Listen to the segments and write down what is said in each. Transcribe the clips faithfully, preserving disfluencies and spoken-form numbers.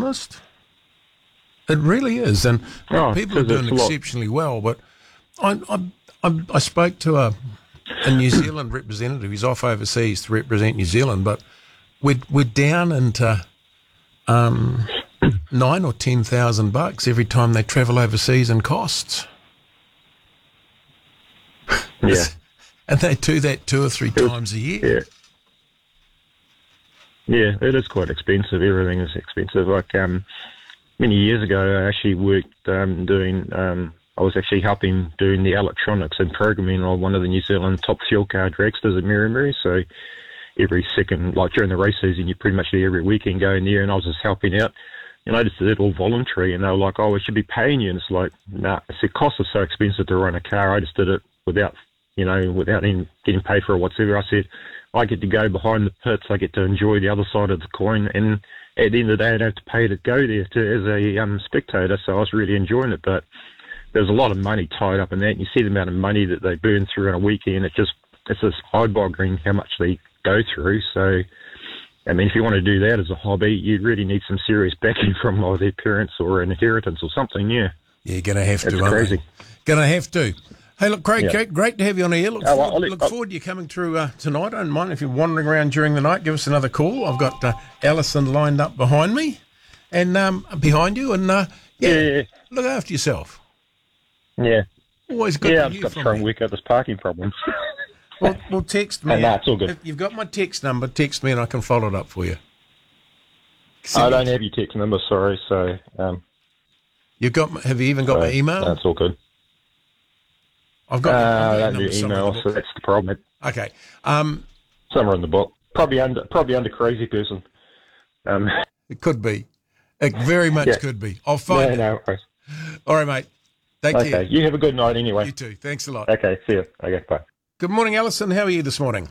honest. It really is, and Oh, people are 'cause doing it's a lot. exceptionally well. But I, I, I, I spoke to a, a New Zealand representative. He's off overseas to represent New Zealand, but we're we're down into um, nine or ten thousand bucks every time they travel overseas in costs. Yeah. And they do that two or three times a year. Yeah. Yeah, it is quite expensive. Everything is expensive. Like um, many years ago, I actually worked um, doing. Um, I was actually helping doing the electronics and programming on one of the New Zealand top fuel car dragsters at Merrimeri. So every second, like during the race season, you pretty much do every weekend going there, and I was just helping out. And I just did it all voluntary, and they were like, "Oh, we should be paying you." And it's like, nah, it's the cost is so expensive to run a car. I just did it without. You know, without even getting paid for it whatsoever. I said, I get to go behind the pits, I get to enjoy the other side of the coin, and at the end of the day, I don't have to pay to go there to, as a um, spectator, so I was really enjoying it, but there's a lot of money tied up in that, and you see the amount of money that they burn through in a weekend, it just, it's just eye-boggling how much they go through, so, I mean, if you want to do that as a hobby, you really need some serious backing from either their parents or an inheritance or something, yeah. Yeah, you're going to have to. It's crazy. Going to have to. Hey, look, Craig, Yeah. great, great to have you on here. Look, Oh, forward, I'll let- look I'll- forward to you coming through uh, tonight. I don't mind if you're wandering around during the night. Give us another call. I've got uh, Alison lined up behind me and um, behind you. And, uh, yeah, Yeah, yeah, look after yourself. yeah. Always good Yeah, to I've just hear got to from try and you. work out this parking problem. Well, well, text me. Oh, no, it's all good. If you've got my text number, text me and I can follow it up for you. I don't have your text number, sorry, so... Um, You've got, my- have you even got so, my email? No, it's all good. I've got, Uh, I've I got your don't number do somewhere in email, the so book. that's the problem. Okay. Um, Somewhere in the book. Probably under, probably under crazy person. Um, it could be. It very much Yeah. could be. I'll find no, it. no worries. All right, mate. Take Okay, care. you have a good night anyway. You too. Thanks a lot. Okay, see you. Okay, bye. Good morning, Alison. How are you this morning?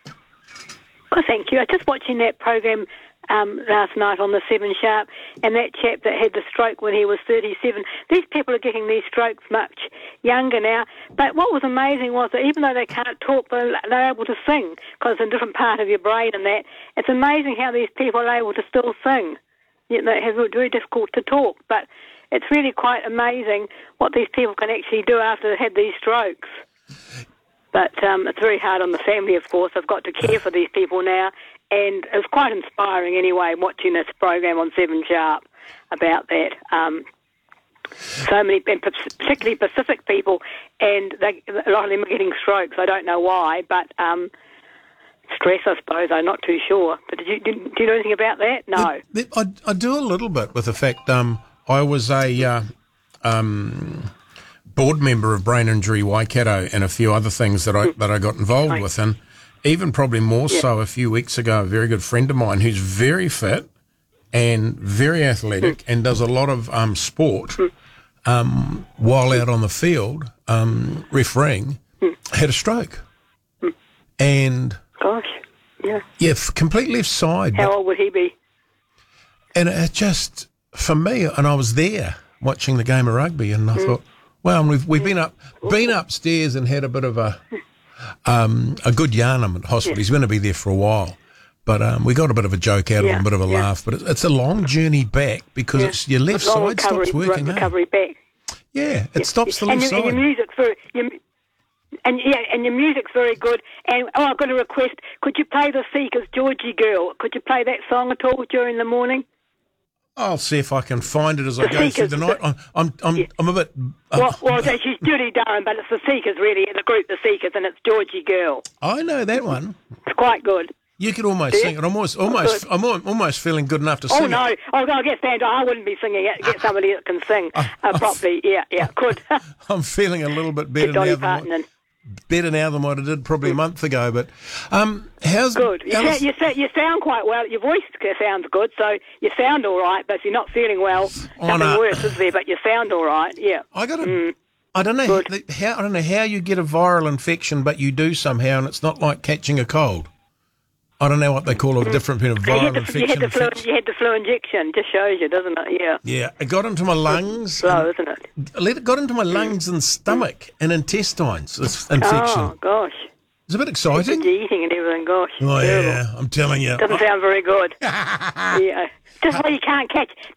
Well, thank you. I was just watching that program um, last night on the Seven Sharp, and that chap that had the stroke when he was thirty-seven. These people are getting these strokes much younger now. But what was amazing was that even though they can't talk, they're, they're able to sing because it's a different part of your brain and that. It's amazing how these people are able to still sing. You know, it's very difficult to talk, but it's really quite amazing what these people can actually do after they've had these strokes. But um, it's very hard on the family, of course. I've got to care for these people now. And it was quite inspiring anyway, watching this program on Seven Sharp about that. Um, so many, and particularly Pacific people, and they, a lot of them are getting strokes. I don't know why, but um, stress, I suppose. I'm not too sure. But did you, did, do you know anything about that? No. The- the- I, I do a little bit with the fact um, I was a uh, um, board member of Brain Injury Waikato and a few other things that I that I got involved Right. with, and even probably more Yeah. so a few weeks ago, a very good friend of mine who's very fit and very athletic and does a lot of um, sport um, while out on the field um, refereeing, had a stroke. And, Gosh, yeah. yeah, f- complete left side. How old would he be? And it just, for me, and I was there watching the game of rugby, and I thought, well, we've we've been up, been upstairs and had a bit of a um, a good yarn him at hospital. He's going to be there for a while, but um, we got a bit of a joke out of Yeah, him, a bit of a yeah. laugh. But it's, it's a long journey back because Yeah. it's your left Long side recovery, stops working. re- eh? recovery back. Yeah, it stops the and left your, side. And your music's very, your, and yeah, and your music's very good. And oh, I've got a request. Could you play the Seekers, Georgie Girl? Could you play that song at all during the morning? I'll see if I can find it as I The go through Seekers, the night. I'm I'm I'm, Yeah. I'm a bit. Uh, Well, well, she's Judy Durham, but it's the Seekers really, the group The Seekers, and it's Georgie Girl. I know that one. It's quite good. You could almost Yeah. sing it. I'm almost almost I'm al- almost feeling good enough to Oh sing no! it. Oh, I'll get Sandra. I wouldn't be singing it. Get somebody that can sing uh, properly. Yeah, yeah, could. I'm feeling a little bit better now Dolly than what, Parton. And, better now than what I did probably a month ago. But um, how's Good. You, Alice- sa- you, sa- you sound quite well. Your voice sounds good, so you sound all right. But if you're not feeling well, Oh, something no. worse is there. But you sound all right. Yeah. I got a. I don't know Good. how I don't know how you get a viral infection, but you do somehow, and it's not like catching a cold. I don't know what they call a different kind of You viral had, the, you, had infection. the flu, infection. you had the flu injection. Just shows you, doesn't it? Yeah. Yeah, it got into my lungs. Slow, isn't it? It got into my lungs and stomach and intestines. This infection. Oh gosh. It's a bit Good exciting. eating and everything. Gosh. Oh terrible. yeah, I'm telling you. Doesn't sound very good. Yeah. Just why you can't catch.